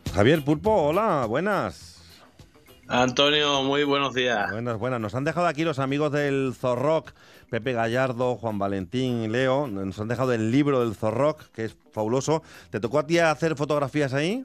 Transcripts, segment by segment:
Javier Pulpo, hola, buenas. Antonio, muy buenos días. Buenas, buenas. Nos han dejado aquí los amigos del Zorrock, Pepe Gallardo, Juan Valentín, Leo. Nos han dejado el libro del Zorrock, que es fabuloso. ¿Te tocó a ti hacer fotografías ahí?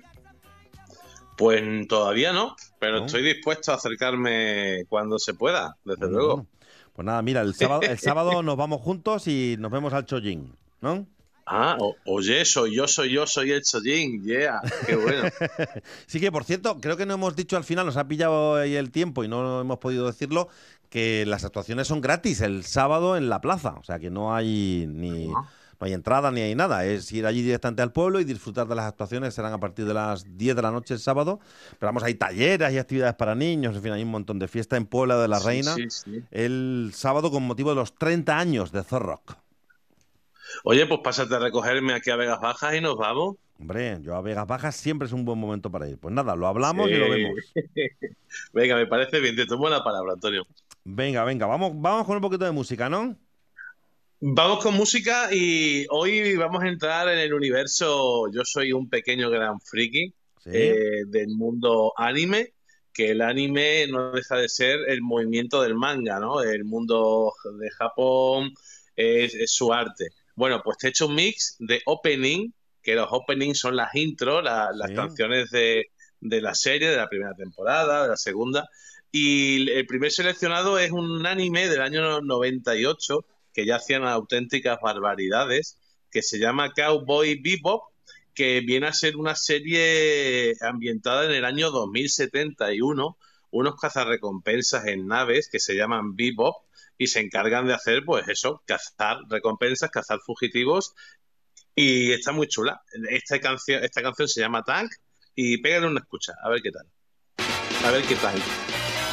Pues todavía no, pero ¿No? estoy dispuesto a acercarme cuando se pueda, desde Bueno, luego. bueno. Pues nada, mira, el sábado nos vamos juntos y nos vemos al Chollín, ¿no? Oye, soy yo, soy el Chojin, yeah, qué bueno. Sí que, por cierto, creo que no hemos dicho al final, nos ha pillado ahí el tiempo y no hemos podido decirlo, que las actuaciones son gratis el sábado en la plaza. O sea, que no hay entrada ni hay nada. Es ir allí directamente al pueblo y disfrutar de las actuaciones. Serán a partir de las 10 de la noche el sábado. Pero vamos, hay talleres, hay actividades para niños, en fin, hay un montón de fiesta en Puebla de la Sí, Reina sí, sí. el sábado con motivo de los 30 años de Zorrock. Oye, pues pásate a recogerme aquí a Vegas Bajas y nos vamos. Hombre, yo a Vegas Bajas siempre es un buen momento para ir. Pues nada, lo hablamos y lo Sí. vemos. Venga, me parece bien, te tomo la palabra, Antonio. Venga, venga, vamos con un poquito de música, ¿no? Vamos con música y hoy vamos a entrar en el universo. Yo soy un pequeño gran friki Sí, del mundo anime, que el anime no deja de ser el movimiento del manga, ¿no? El mundo de Japón es su arte. Bueno, pues te he hecho un mix de opening, que los openings son las intros, las sí. canciones de la serie, de la primera temporada, de la segunda. Y el primer seleccionado es un anime del año 98 que ya hacían auténticas barbaridades, que se llama Cowboy Bebop, que viene a ser una serie ambientada en el año 2071, unos cazarrecompensas en naves que se llaman Bebop y se encargan de hacer, pues eso, cazar recompensas, cazar fugitivos, y está muy chula. Esta canción se llama Tank y pégale una escucha, a ver qué tal. A ver qué tal.